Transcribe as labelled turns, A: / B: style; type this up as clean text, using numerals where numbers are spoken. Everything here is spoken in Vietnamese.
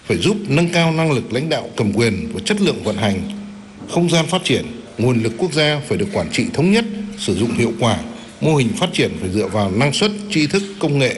A: phải giúp nâng cao năng lực lãnh đạo cầm quyền và chất lượng vận hành. Không gian phát triển, nguồn lực quốc gia phải được quản trị thống nhất, sử dụng hiệu quả. Mô hình phát triển phải dựa vào năng suất, tri thức, công nghệ,